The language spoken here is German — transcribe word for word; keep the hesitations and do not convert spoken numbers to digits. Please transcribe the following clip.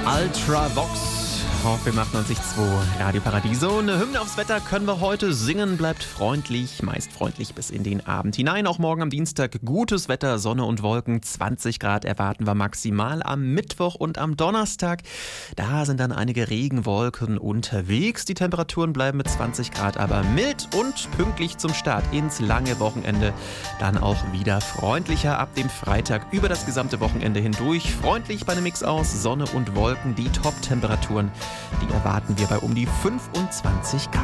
Ultravox auf dem achtundneunzig Komma zwei Radio Paradiso. Eine Hymne aufs Wetter können wir heute singen. Bleibt freundlich, meist freundlich bis in den Abend hinein. Auch morgen am Dienstag gutes Wetter, Sonne und Wolken. zwanzig Grad erwarten wir maximal am Mittwoch und am Donnerstag. Da sind dann einige Regenwolken unterwegs. Die Temperaturen bleiben mit zwanzig Grad aber mild und pünktlich zum Start ins lange Wochenende. Dann auch wieder freundlicher ab dem Freitag über das gesamte Wochenende hindurch. Freundlich bei einem Mix aus Sonne und Wolken. Die Top-Temperaturen, die erwarten wir bei um die fünfundzwanzig Grad.